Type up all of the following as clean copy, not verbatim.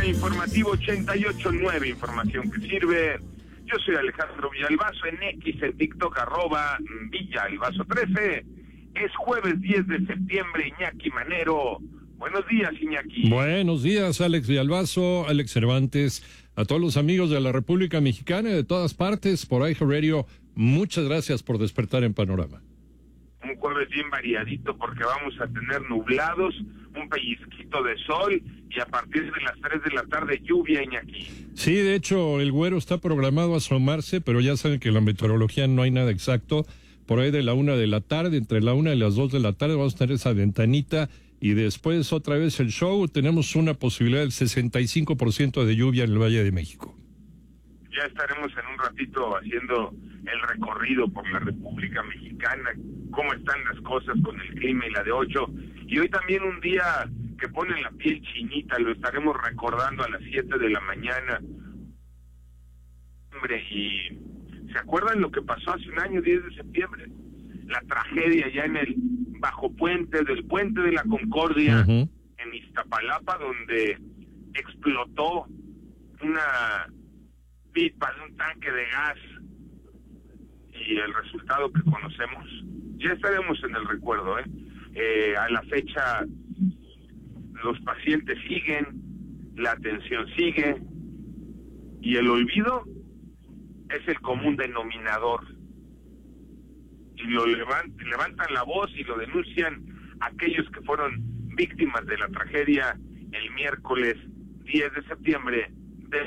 Informativo 88.9, información que sirve. Yo soy Alejandro Villalbazo, en X, en TikTok, @Villalbazo13. Es jueves 10 de septiembre, Iñaki Manero. Buenos días, Iñaki. Buenos días, Alex Villalbazo, Alex Cervantes, a todos los amigos de la República Mexicana y de todas partes por iHeartRadio. Muchas gracias por despertar en Panorama. Un jueves bien variadito porque vamos a tener nublados, un pellizquito de sol y a partir de las 3 de la tarde lluvia, Iñaki. Sí, de hecho, el güero está programado a asomarse, pero ya saben que en la meteorología no hay nada exacto. Por ahí de la 1 de la tarde, entre la 1 y las 2 de la tarde vamos a tener esa ventanita y después otra vez el show. Tenemos una posibilidad del 65% de lluvia en el Valle de México. Ya estaremos en un ratito haciendo el recorrido por la República Mexicana, cómo están las cosas con el clima y la de 8. Y hoy también un día que pone la piel chinita, lo estaremos recordando a las 7 de la mañana. Y ¿se acuerdan lo que pasó hace un año, 10 de septiembre? La tragedia ya en el bajo puente, del puente de la Concordia, en Iztapalapa, donde explotó una pipa de un tanque de gas y el resultado que conocemos. Ya estaremos en el recuerdo, a la fecha los pacientes siguen, la atención sigue y el olvido es el común denominador y lo levantan la voz y lo denuncian aquellos que fueron víctimas de la tragedia el miércoles 10 de septiembre del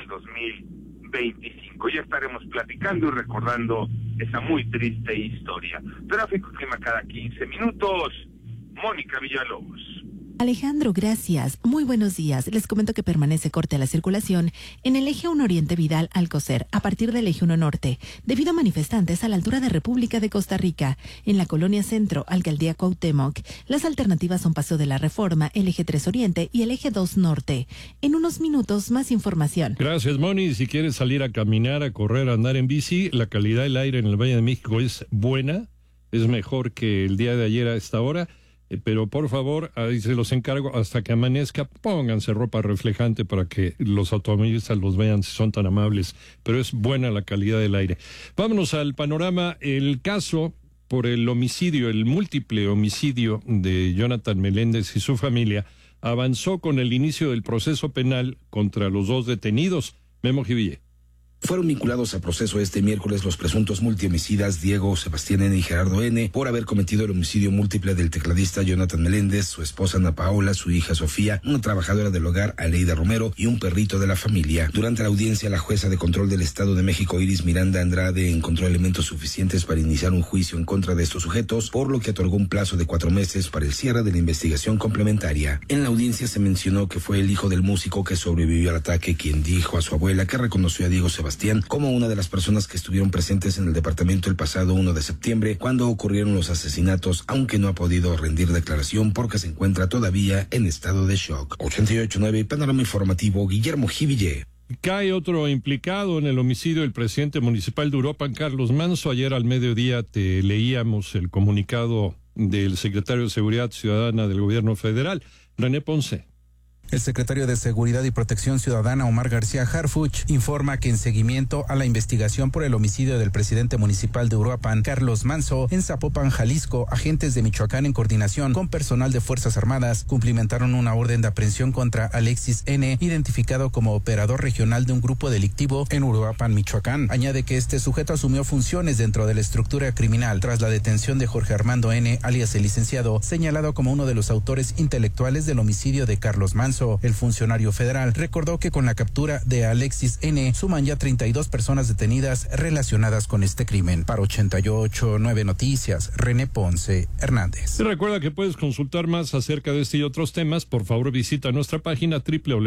2025. Ya estaremos platicando y recordando esa muy triste historia. Tráfico y clima cada 15 minutos. Mónica Villalobos. Alejandro, gracias. Muy buenos días. Les comento que permanece corte la circulación en el eje 1 Oriente Vidal Alcocer a partir del eje 1 Norte, debido a manifestantes a la altura de República de Costa Rica. En la colonia Centro, Alcaldía Cuauhtémoc, las alternativas son Paseo de la Reforma, el eje 3 Oriente y el eje 2 Norte. En unos minutos, más información. Gracias, Moni. Si quieres salir a caminar, a correr, a andar en bici, la calidad del aire en el Valle de México es buena, es mejor que el día de ayer a esta hora. Pero por favor, ahí se los encargo, hasta que amanezca, pónganse ropa reflejante para que los automovilistas los vean si son tan amables, pero es buena la calidad del aire. Vámonos al panorama. El caso por el homicidio, el múltiple homicidio de Jonathan Meléndez y su familia avanzó con el inicio del proceso penal contra los dos detenidos. Memo Jiville. Fueron vinculados a proceso este miércoles los presuntos multihomicidas Diego Sebastián N. y Gerardo N. por haber cometido el homicidio múltiple del tecladista Jonathan Meléndez, su esposa Ana Paola, su hija Sofía, una trabajadora del hogar Aleida Romero y un perrito de la familia. Durante la audiencia, la jueza de control del Estado de México, Iris Miranda Andrade, encontró elementos suficientes para iniciar un juicio en contra de estos sujetos, por lo que otorgó un plazo de 4 meses para el cierre de la investigación complementaria. En la audiencia se mencionó que fue el hijo del músico que sobrevivió al ataque quien dijo a su abuela que reconoció a Diego Sebastián como una de las personas que estuvieron presentes en el departamento el pasado 1 de septiembre cuando ocurrieron los asesinatos, aunque no ha podido rendir declaración porque se encuentra todavía en estado de shock. 88.9 Panorama Informativo, Guillermo Jiville. Cae otro implicado en el homicidio del presidente municipal de Uruapan, Carlos Manso. Ayer al mediodía te leíamos el comunicado del secretario de Seguridad Ciudadana del Gobierno Federal, René Ponce. El secretario de Seguridad y Protección Ciudadana, Omar García Harfuch, informa que en seguimiento a la investigación por el homicidio del presidente municipal de Uruapan, Carlos Manso, en Zapopan, Jalisco, agentes de Michoacán en coordinación con personal de Fuerzas Armadas cumplimentaron una orden de aprehensión contra Alexis N., identificado como operador regional de un grupo delictivo en Uruapan, Michoacán. Añade que este sujeto asumió funciones dentro de la estructura criminal tras la detención de Jorge Armando N., alias el licenciado, señalado como uno de los autores intelectuales del homicidio de Carlos Manso. El funcionario federal recordó que con la captura de Alexis N. suman ya 32 personas detenidas relacionadas con este crimen. Para 88.9 Noticias, René Ponce Hernández. Te recuerda que puedes consultar más acerca de este y otros temas. Por favor, visita nuestra página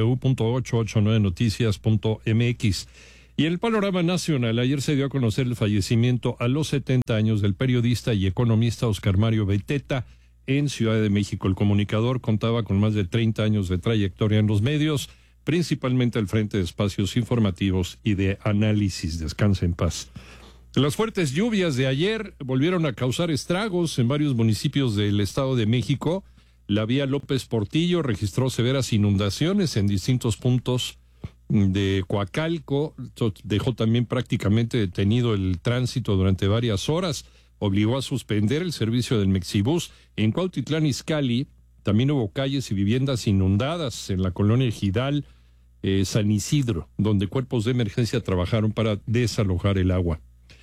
www.889noticias.mx. Y el panorama nacional, ayer se dio a conocer el fallecimiento a los 70 años del periodista y economista Oscar Mario Beteta, en Ciudad de México. El comunicador contaba con más de 30 años de trayectoria en los medios, principalmente al frente de espacios informativos y de análisis. Descansa en paz. Las fuertes lluvias de ayer volvieron a causar estragos en varios municipios del Estado de México. La vía López Portillo registró severas inundaciones en distintos puntos de Coacalco. Esto dejó también prácticamente detenido el tránsito durante varias horas, obligó a suspender el servicio del Mexibús. En Cuautitlán Izcalli también hubo calles y viviendas inundadas en la colonia Ejidal, San Isidro, donde cuerpos de emergencia trabajaron para desalojar el agua.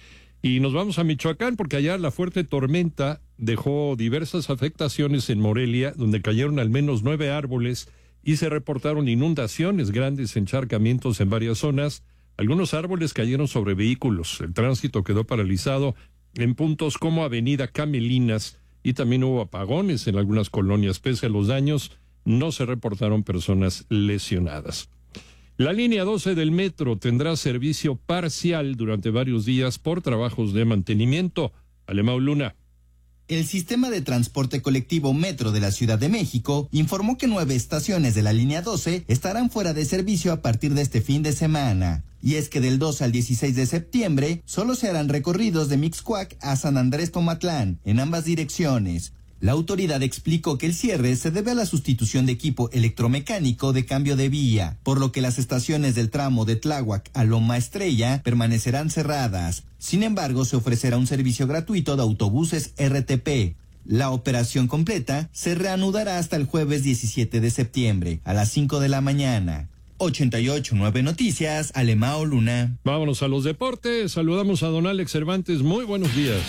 Y nos vamos a Michoacán, porque allá la fuerte tormenta dejó diversas afectaciones en Morelia, donde cayeron al menos 9 árboles y se reportaron inundaciones, grandes encharcamientos en varias zonas. Algunos árboles cayeron sobre vehículos. El tránsito quedó paralizado en puntos como Avenida Camelinas y también hubo apagones en algunas colonias. Pese a los daños, no se reportaron personas lesionadas. La línea 12 del metro tendrá servicio parcial durante varios días por trabajos de mantenimiento. Alemão Luna. El sistema de transporte colectivo Metro de la Ciudad de México informó que 9 estaciones de la línea 12 estarán fuera de servicio a partir de este fin de semana. Y es que del 2 al 16 de septiembre solo se harán recorridos de Mixcoac a San Andrés Tomatlán, en ambas direcciones. La autoridad explicó que el cierre se debe a la sustitución de equipo electromecánico de cambio de vía, por lo que las estaciones del tramo de Tláhuac a Loma Estrella permanecerán cerradas. Sin embargo, se ofrecerá un servicio gratuito de autobuses RTP. La operación completa se reanudará hasta el jueves 17 de septiembre, a las 5 de la mañana. 88.9 Noticias, Alemão Luna. Vámonos a los deportes. Saludamos a don Alex Cervantes. Muy buenos días.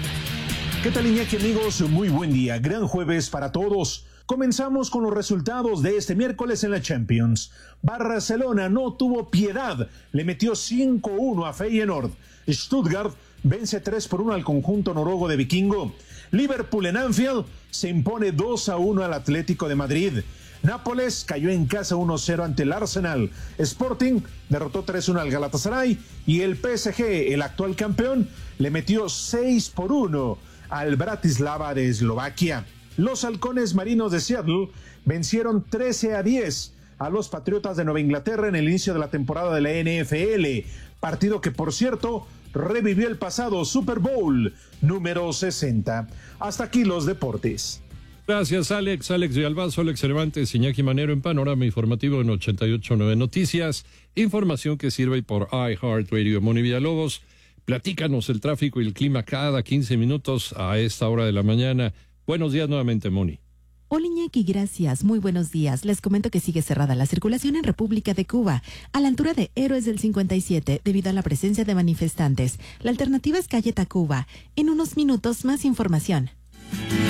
¿Qué tal, Iñaki, amigos? Muy buen día. Gran jueves para todos. Comenzamos con los resultados de este miércoles en la Champions. Barcelona no tuvo piedad. Le metió 5-1 a Feyenoord. Stuttgart vence 3-1 al conjunto noruego de Vikingo. Liverpool en Anfield se impone 2-1 al Atlético de Madrid. Nápoles cayó en casa 1-0 ante el Arsenal. Sporting derrotó 3-1 al Galatasaray. Y el PSG, el actual campeón, le metió 6-1 al Bratislava de Eslovaquia. Los halcones marinos de Seattle vencieron 13-10 a los Patriotas de Nueva Inglaterra en el inicio de la temporada de la NFL, partido que, por cierto, revivió el pasado Super Bowl número 60. Hasta aquí los deportes. Gracias, Alex. Alex de Albazo, Alex Cervantes, Iñaki Manero en Panorama Informativo en 88.9 Noticias. Información que sirve por iHeartRadio. Moni Villalobos, platícanos el tráfico y el clima cada 15 minutos a esta hora de la mañana. Buenos días nuevamente, Moni. Hola, Iñaki, gracias. Muy buenos días. Les comento que sigue cerrada la circulación en República de Cuba, a la altura de Héroes del 57, debido a la presencia de manifestantes. La alternativa es calle Tacuba. En unos minutos, más información.